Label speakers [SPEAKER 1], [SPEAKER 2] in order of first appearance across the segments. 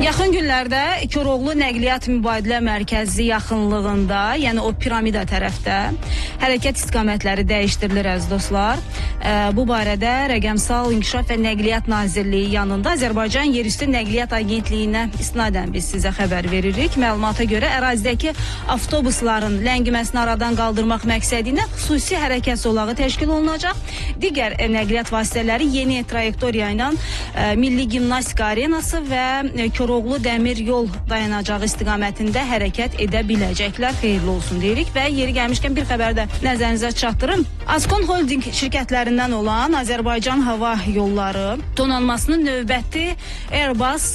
[SPEAKER 1] Yaxın günlərdə Koroğlu Nəqliyyat Mübadilə Mərkəzi yaxınlığında, yəni o piramida tərəfdə hərəkət istiqamətləri dəyişdirilir əziz dostlar. Bu barədə Rəqəmsal İnkişaf və Nəqliyyat Nazirliyi yanında Azərbaycan Yerüstü Nəqliyyat Agentliyinə istinadən biz sizə xəbər veririk. Məlumata görə ərazidəki avtobusların ləngiməsini aradan qaldırmaq məqsədi ilə xüsusi hərəkət zolağı təşkil olunacaq. Digər nəqliyyat vasitələri yeni trayektoriya ilə Milli Gimnastika Arenası və Koroğlu Dəmir Yol dayanacağı istiqamətində hərəkət edə biləcəklər. Xeyirli olsun deyirik və yeri gəlmişkən bir xəbər də nəzərinizə çatdırım. Azkon Holding şirkətlərindən olan Azərbaycan Hava Yolları donanmasının növbəti Airbus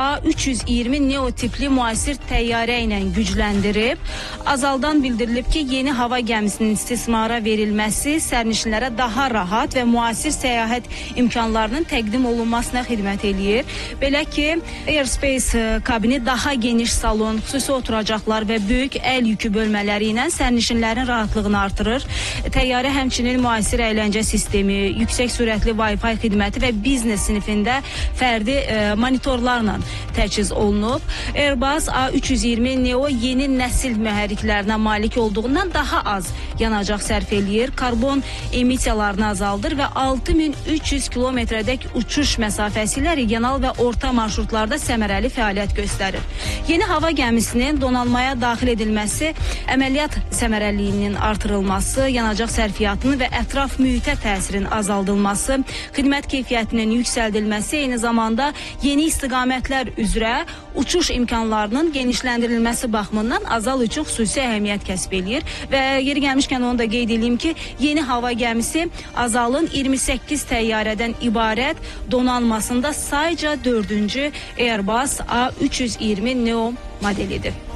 [SPEAKER 1] A320 Neo tipli müasir təyyarə ilə gücləndirib. Azaldan bildirilib ki, yeni hava gəmisinin istismara verilməsi sərnişinlərə daha rahat və müasir səyahət imkanlarının təqdim olunmasına xidmət eləyir. Belə ki, Airspace kabini daha geniş salon, xüsusi oturacaqlar və böyük əl yükü bölmələri ilə sərnişinlərin rahatlığını artırır. Təyyarə həmçinin müasir əyləncə sistemi, yüksək sürətli Wi-Fi xidməti və biznes sinifində fərdi monitorlarla təchiz olunub. Airbus A320 Neo yeni nəsil mühərriklərinə malik olduğundan daha az yanacaq sərf eləyir, karbon emissiyalarını azaldır və 6300 kilometrədək uçuş məsafəsi ilə regional və orta marşrutlarda səmərəli fəaliyyət göstərir. Yeni hava gəmisinin donanmaya daxil edilməsi, əməliyyat səmərəliliyinin artırılması, yanacaq sərfiyyatının və ətraf mühitə təsirin azaldılması, xidmət keyfiyyətinin yüksəldilməsi, eyni zamanda yeni istiqamətlər üzrə uçuş imkanlarının genişləndirilməsi baxımından Azal üçün xüsusi əhəmiyyət kəsb eləyir və yeri gəlmişkən onu da qeyd edeyim ki, yeni hava gəmisi Azalın 28 təyyarədən ibarət donanmasında sayca 4-cü Airbus A320 Neo modelidir.